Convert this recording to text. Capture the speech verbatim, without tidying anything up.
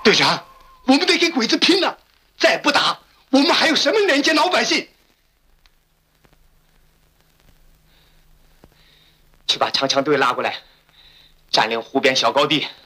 队长，我们得给鬼子拼了！再不打，我们还有什么连接老百姓？ 去把长枪队拉过来，占领湖边小高地。